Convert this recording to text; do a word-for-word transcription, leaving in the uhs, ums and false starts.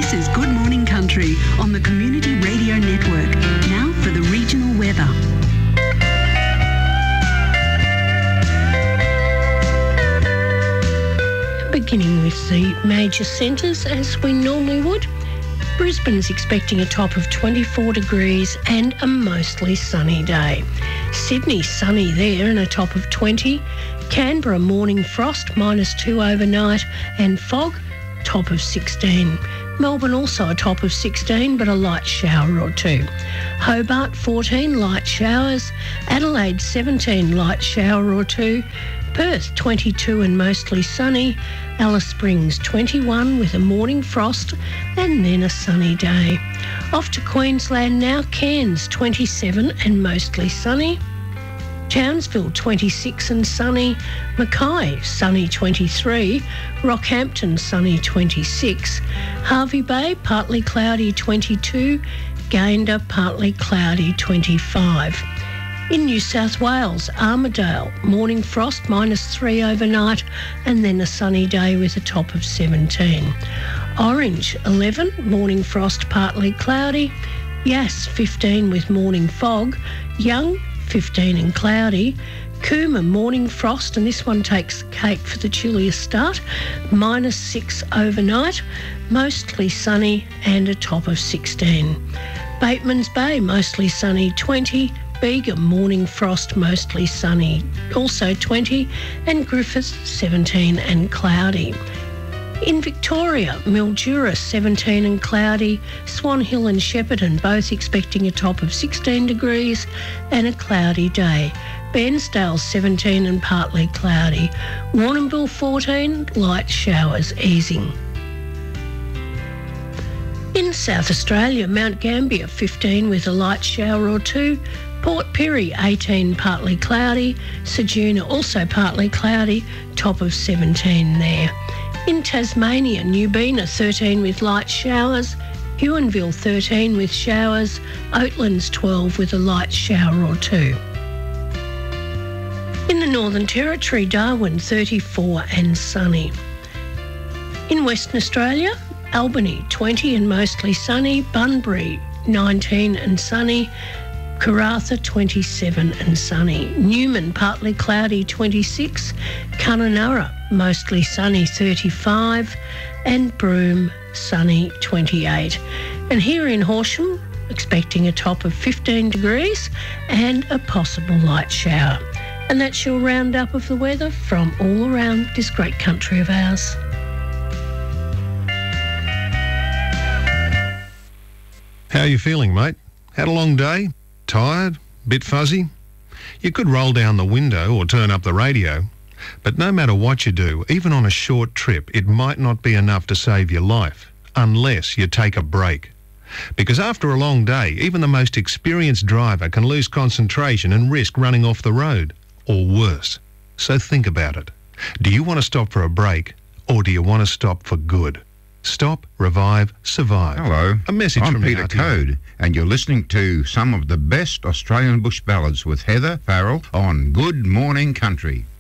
This is Good Morning Country on the Community Radio Network. Now for the regional weather. Beginning with the major centres, as we normally would. Brisbane's expecting a top of twenty-four degrees and a mostly sunny day. Sydney, sunny there and a top of twenty. Canberra, morning frost, minus two overnight, and fog, top of sixteen. Melbourne also a top of sixteen, but a light shower or two. Hobart, fourteen, light showers. Adelaide, seventeen, light shower or two. Perth, twenty-two and mostly sunny. Alice Springs, twenty-one with a morning frost and then a sunny day. Off to Queensland now. Cairns, twenty-seven and mostly sunny. Townsville, twenty-six and sunny. Mackay, sunny, twenty-three. Rockhampton, sunny, twenty-six. Hervey Bay, partly cloudy, twenty-two. Gayndah, partly cloudy, twenty-five. In New South Wales, Armidale, morning frost, minus three overnight, and then a sunny day with a top of seventeen. Orange, eleven, morning frost, partly cloudy. Yass, fifteen with morning fog. Young, fifteen and cloudy. Cooma, morning frost, and this one takes the cake for the chilliest start, minus six overnight, mostly sunny and a top of sixteen. Batemans Bay, mostly sunny, twenty. Bega, morning frost, mostly sunny, also twenty, and Griffith, seventeen and cloudy. In Victoria, Mildura, seventeen and cloudy. Swan Hill and Shepparton both expecting a top of sixteen degrees and a cloudy day. Bairnsdale, seventeen and partly cloudy. Warrnambool, fourteen, light showers easing. In South Australia, Mount Gambier, fifteen with a light shower or two. Port Pirie, eighteen, partly cloudy. Ceduna, also partly cloudy, top of seventeen there. In Tasmania, Newbina, thirteen with light showers. Huonville, thirteen with showers. Oatlands, twelve with a light shower or two. In the Northern Territory, Darwin, thirty-four and sunny. In Western Australia, Albany, twenty and mostly sunny. Bunbury, nineteen and sunny. Karratha, twenty-seven and sunny. Newman, partly cloudy, twenty-six. Kununurra, mostly sunny, thirty-five. And Broome, sunny, twenty-eight. And here in Horsham, expecting a top of fifteen degrees and a possible light shower. And that's your roundup of the weather from all around this great country of ours. How are you feeling, mate? Had a long day? Tired? Bit fuzzy? You could roll down the window or turn up the radio. But no matter what you do, even on a short trip, it might not be enough to save your life, unless you take a break. Because after a long day, even the most experienced driver can lose concentration and risk running off the road, or worse. So think about it. Do you want to stop for a break, or do you want to stop for good? Stop, revive, survive. Hello, a message I'm from Peter R T A. Code, and you're listening to some of the best Australian bush ballads with Heather Farrell on Good Morning Country.